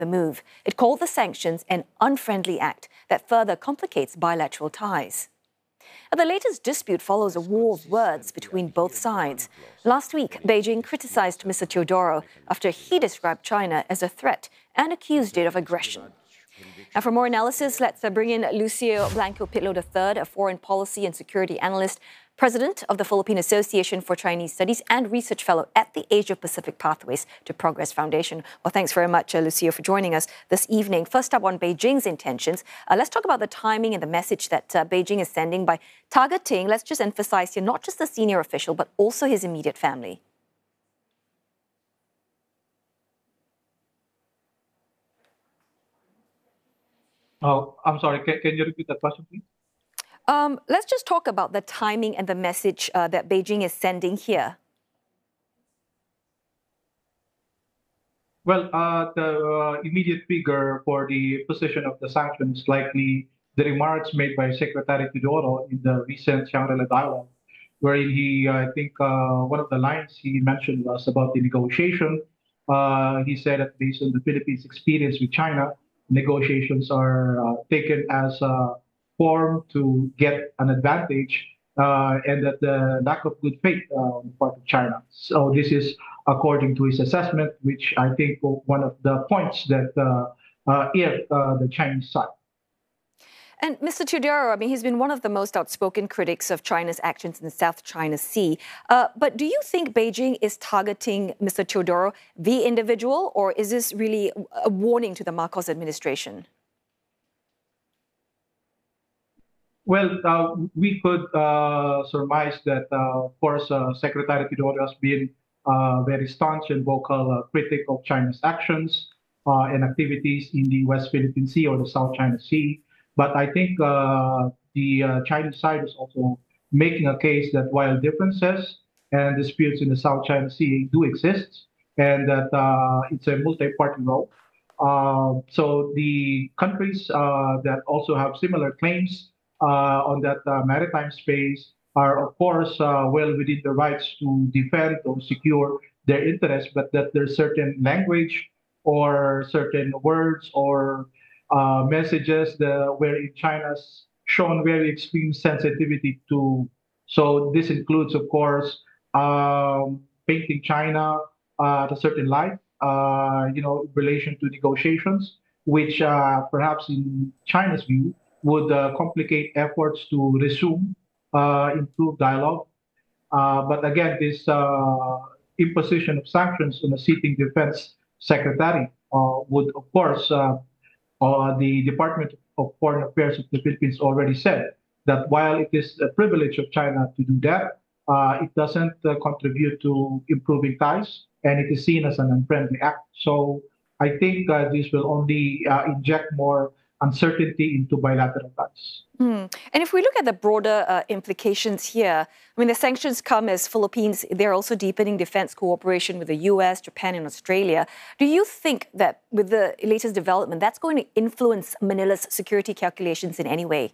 the move. It called the sanctions an unfriendly act that further complicates bilateral ties. The latest dispute follows a war of words between both sides. Last week, Beijing criticized Mr. Teodoro after he described China as a threat and accused it of aggression. Now, for more analysis, let's bring in Lucio Blanco Pitlo III, a foreign policy and security analyst, president of the Philippine Association for Chinese Studies and research fellow at the Asia-Pacific Pathways to Progress Foundation. Well, thanks very much, Lucio, for joining us this evening. First up on Beijing's intentions, let's talk about the timing and the message that Beijing is sending by targeting, let's just emphasize here, not just the senior official, but also his immediate family. Oh, I'm sorry. Can you repeat that question, please? Let's just talk about the timing and the message that Beijing is sending here. Well, the immediate figure for the position of the sanctions is likely the remarks made by Secretary Teodoro in the recent Shangri-La dialogue, wherein he, I think, one of the lines he mentioned was about the negotiation. He said that based on the Philippines' experience with China, negotiations are taken as a form to get an advantage, and that the lack of good faith on the part of China. So this is according to his assessment, which I think one of the points that if the Chinese side. And Mr. Teodoro, I mean, he's been one of the most outspoken critics of China's actions in the South China Sea. But do you think Beijing is targeting Mr. Teodoro, the individual, or is this really a warning to the Marcos administration? Well, we could surmise that, of course, Secretary Teodoro has been very staunch and vocal critic of China's actions and activities in the West Philippine Sea or the South China Sea. But I think the Chinese side is also making a case that while differences and disputes in the South China Sea do exist, and that it's a multi-party role. So the countries that also have similar claims on that maritime space are, of course, well within the rights to defend or secure their interests, but that there's certain language or certain words or messages where China's shown very extreme sensitivity to. So this includes, of course, painting China at a certain light, in relation to negotiations, which perhaps in China's view would complicate efforts to resume improve dialogue. But again, this imposition of sanctions on a sitting defense secretary would, of course, the Department of Foreign Affairs of the Philippines already said that while it is a privilege of China to do that, it doesn't contribute to improving ties, and it is seen as an unfriendly act. So I think this will only inject more uncertainty into bilateral ties. And if we look at the broader implications here, I mean, the sanctions come as Philippines, they're also deepening defense cooperation with the US, Japan, and Australia. Do you think that with the latest development, that's going to influence Manila's security calculations in any way?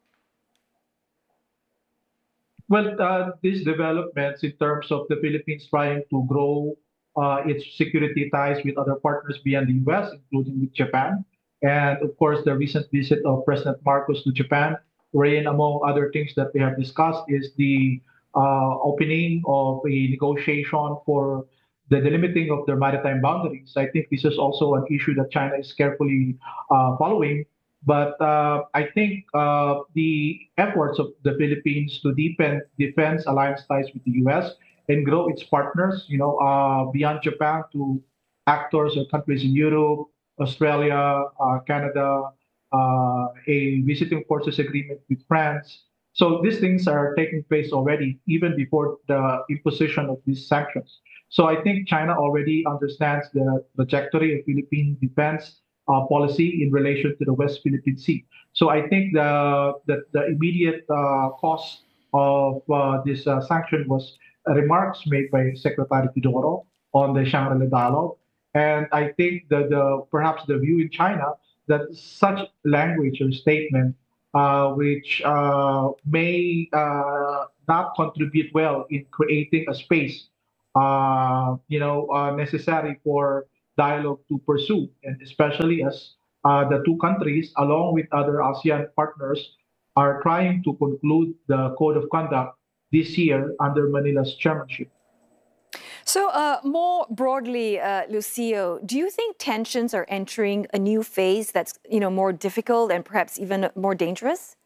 Well, these developments in terms of the Philippines trying to grow its security ties with other partners beyond the US, including with Japan, and of course, the recent visit of President Marcos to Japan, wherein, among other things that they have discussed, is the opening of a negotiation for the delimiting of their maritime boundaries. I think this is also an issue that China is carefully following. But I think the efforts of the Philippines to deepen defense alliance ties with the U.S. and grow its partners, beyond Japan to actors or countries in Europe, Australia, Canada, a visiting forces agreement with France. So these things are taking place already, even before the imposition of these sanctions. So I think China already understands the trajectory of Philippine defense policy in relation to the West Philippine Sea. So I think the immediate cause of this sanction was remarks made by Secretary Teodoro on the Shangri-La dialogue. And I think that perhaps the view in China that such language or statement, which may not contribute well in creating a space, necessary for dialogue to pursue, and especially as the two countries, along with other ASEAN partners, are trying to conclude the code of conduct this year under Manila's chairmanship. So more broadly, Lucio, do you think tensions are entering a new phase that's more difficult and perhaps even more dangerous?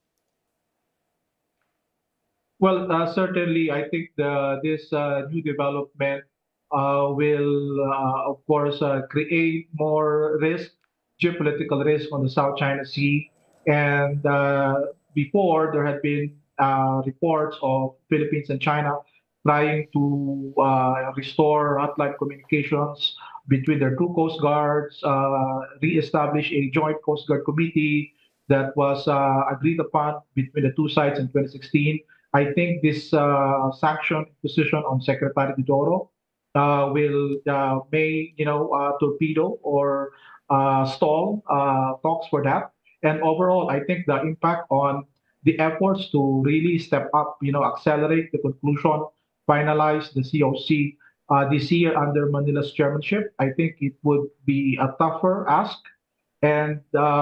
Well, certainly, I think this new development will, of course, create more risk, geopolitical risk on the South China Sea. And before, there had been reports of Philippines and China trying to restore hotline communications between their two coast guards, reestablish a joint coast guard committee that was agreed upon between the two sides in 2016. I think this sanction position on Secretary Didoro may torpedo or stall talks for that. And overall, I think the impact on the efforts to really step up, accelerate the conclusion, finalize the COC this year under Manila's chairmanship, I think it would be a tougher ask. And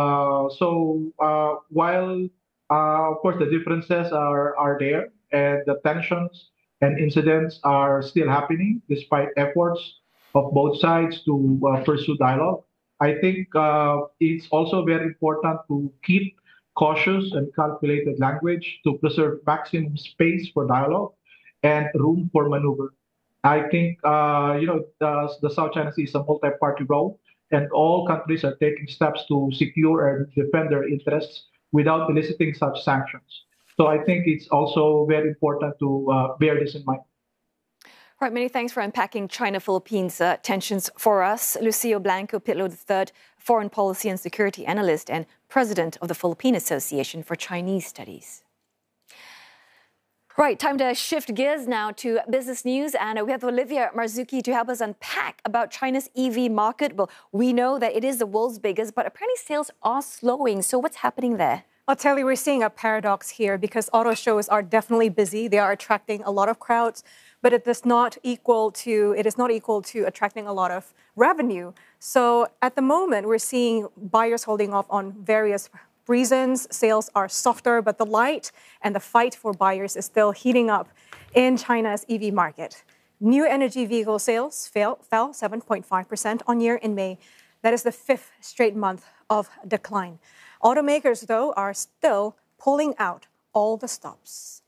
while, of course, the differences are there and the tensions and incidents are still happening despite efforts of both sides to pursue dialogue, I think it's also very important to keep cautious and calculated language to preserve maximum space for dialogue and room for maneuver. I think, the South China Sea is a multi-party role, and all countries are taking steps to secure and defend their interests without eliciting such sanctions. So I think it's also very important to bear this in mind. Right, many thanks for unpacking China-Philippines tensions for us. Lucio Blanco Pitlo III, foreign policy and security analyst and president of the Philippine Association for Chinese Studies. Right, time to shift gears now to business news. And we have Olivia Marzuki to help us unpack about China's EV market. Well, we know that it is the world's biggest, but apparently sales are slowing. So what's happening there? I'll tell you, we're seeing a paradox here because auto shows are definitely busy. They are attracting a lot of crowds, but it is not equal to attracting a lot of revenue. So at the moment, we're seeing buyers holding off on various reasons. Sales are softer, but the light and the fight for buyers is still heating up in China's EV market. New energy vehicle sales fell 7.5% on year in May. That is the fifth straight month of decline. Automakers, though, are still pulling out all the stops.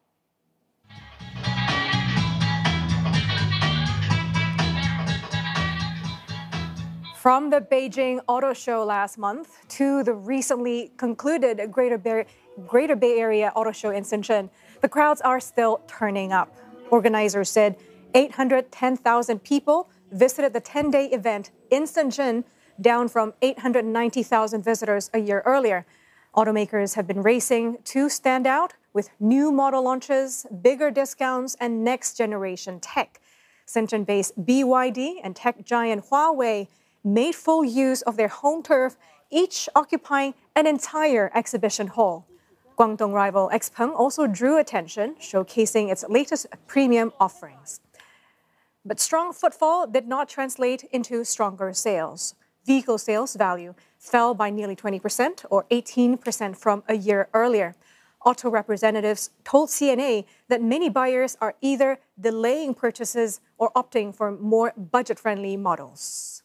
From the Beijing Auto Show last month to the recently concluded Greater Bay Area Auto Show in Shenzhen, the crowds are still turning up. Organizers said 810,000 people visited the 10-day event in Shenzhen, down from 890,000 visitors a year earlier. Automakers have been racing to stand out with new model launches, bigger discounts, and next-generation tech. Shenzhen-based BYD and tech giant Huawei made full use of their home turf, each occupying an entire exhibition hall. Guangdong rival XPeng also drew attention, showcasing its latest premium offerings. But strong footfall did not translate into stronger sales. Vehicle sales value fell by nearly 20% or 18% from a year earlier. Auto representatives told CNA that many buyers are either delaying purchases or opting for more budget-friendly models.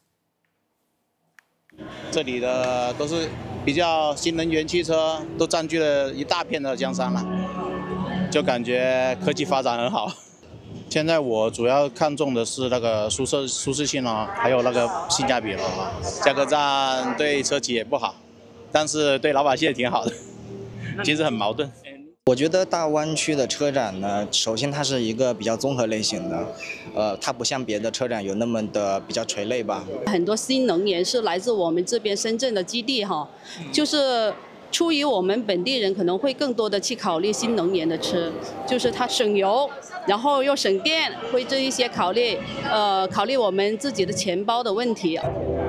这里的都是比较新能源汽车，都占据了一大片的江山了，就感觉科技发展很好。现在我主要看重的是那个舒适性啊，还有那个性价比了啊。价格战对车企也不好，但是对老百姓也挺好的，其实很矛盾。 我觉得大湾区的车展呢，首先它是一个比较综合类型的，它不像别的车展有那么的比较垂类吧。 很多新能源是来自我们这边深圳的基地哈，就是出于我们本地人可能会更多的去考虑新能源的车，就是它省油，然后又省电，会这一些考虑我们自己的钱包的问题。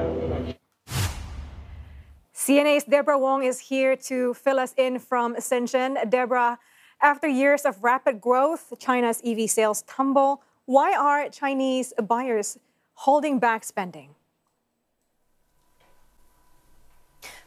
CNA's Deborah Wong is here to fill us in from Shenzhen. Deborah, after years of rapid growth, China's EV sales tumble. Why are Chinese buyers holding back spending?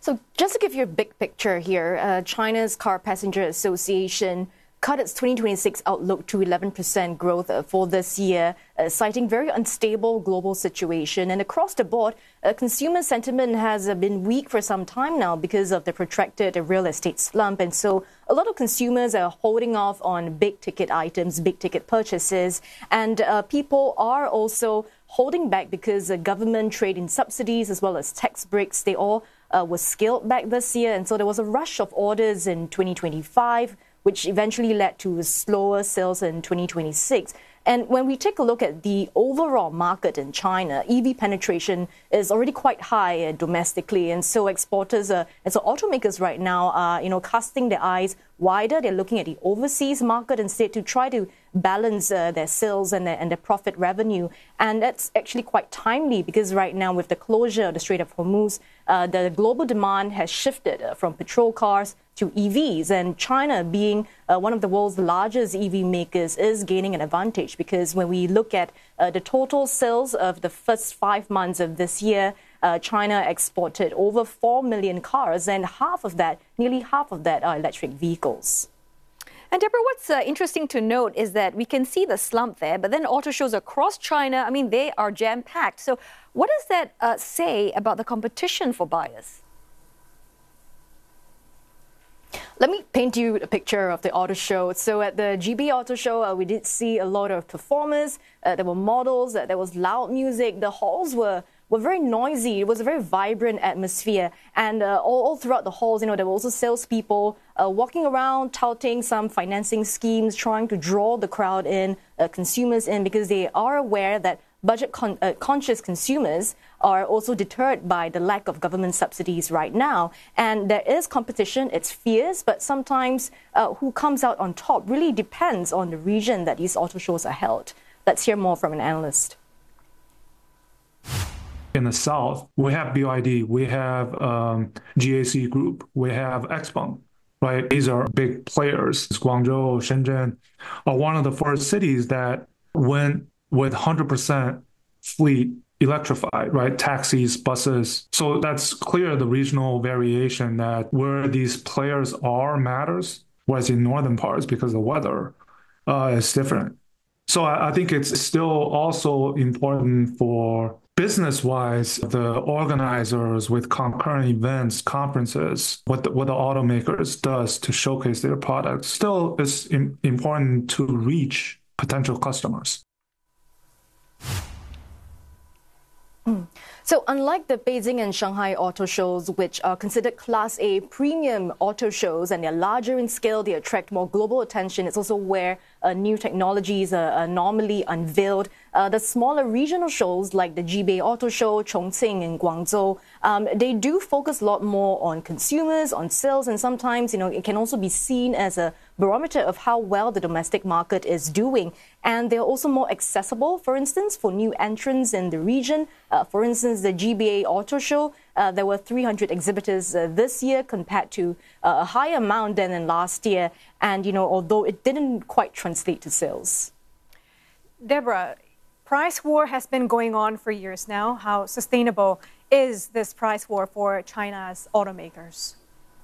So just to give you a big picture here, China's Car Passenger Association cut its 2026 outlook to 11% growth for this year, citing very unstable global situation. And across the board, consumer sentiment has been weak for some time now because of the protracted real estate slump. And so a lot of consumers are holding off on big-ticket items, big-ticket purchases. And people are also holding back because government trade-in subsidies as well as tax breaks, they all were scaled back this year. And so there was a rush of orders in 2025, which eventually led to slower sales in 2026. And when we take a look at the overall market in China, EV penetration is already quite high domestically. And so exporters and so automakers right now are, casting their eyes wider. They're looking at the overseas market instead to try to balance their sales and their profit revenue. And that's actually quite timely because right now with the closure of the Strait of Hormuz, the global demand has shifted from petrol cars to EVs, and China, being one of the world's largest EV makers, is gaining an advantage because when we look at the total sales of the first 5 months of this year, China exported over 4 million cars, and nearly half of that are electric vehicles. And Deborah, what's interesting to note is that we can see the slump there, but then auto shows across China, they are jam-packed. So what does that say about the competition for buyers? Let me paint you a picture of the auto show. So at the GB Auto Show, we did see a lot of performers. There were models. There was loud music. The halls were very noisy. It was a very vibrant atmosphere. And all throughout the halls, there were also salespeople walking around, touting some financing schemes, trying to draw the crowd in, consumers in, because they are aware that budget-conscious consumers are also deterred by the lack of government subsidies right now. And there is competition, it's fierce, but sometimes who comes out on top really depends on the region that these auto shows are held. Let's hear more from an analyst. In the south, we have BYD, we have GAC Group, we have XPeng, right? These are big players. Guangzhou, Shenzhen are one of the first cities that went with 100% fleet electrified, right? Taxis, buses. So that's clear, the regional variation that where these players are matters, whereas in northern parts, because the weather is different. So I think it's still also important for business-wise, the organizers with concurrent events, conferences, what the automakers does to showcase their products. Still, it's important to reach potential customers. So unlike the Beijing and Shanghai auto shows, which are considered Class A premium auto shows, and they're larger in scale, they attract more global attention. It's also where new technologies are normally unveiled. The smaller regional shows like the Jibei Auto Show, Chongqing and Guangzhou, they do focus a lot more on consumers, on sales, and sometimes, it can also be seen as a barometer of how well the domestic market is doing. And they're also more accessible, for instance, for new entrants in the region. For instance, the GBA Auto Show, there were 300 exhibitors this year compared to a higher amount than in last year. And, although it didn't quite translate to sales. Deborah, price war has been going on for years now. How sustainable is this price war for China's automakers?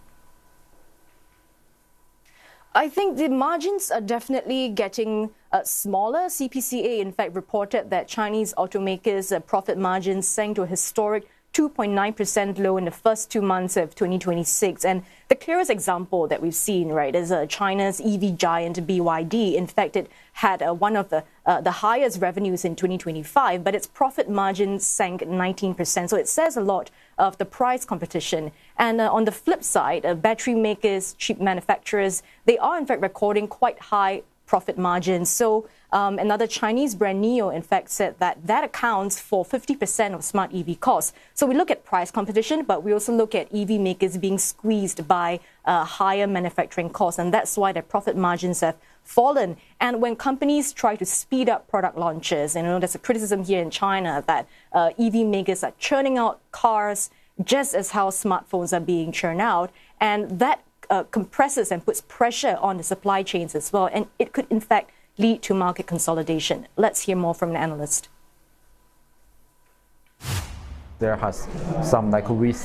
I think the margins are definitely getting smaller. CPCA, in fact, reported that Chinese automakers' profit margins sank to a historic 2.9% low in the first 2 months of 2026. And the clearest example that we've seen, right, is China's EV giant BYD. In fact, it had one of the highest revenues in 2025, but its profit margin sank 19%. So it says a lot of the price competition. And on the flip side, battery makers, chip manufacturers, they are in fact recording quite high profit margins. So another Chinese brand, NIO, in fact, said that accounts for 50% of smart EV costs. So we look at price competition, but we also look at EV makers being squeezed by higher manufacturing costs. And that's why their profit margins have fallen. And when companies try to speed up product launches, there's a criticism here in China that EV makers are churning out cars just as how smartphones are being churned out. And that compresses and puts pressure on the supply chains as well. And it could, in fact, lead to market consolidation. Let's hear more from an analyst. There has some risk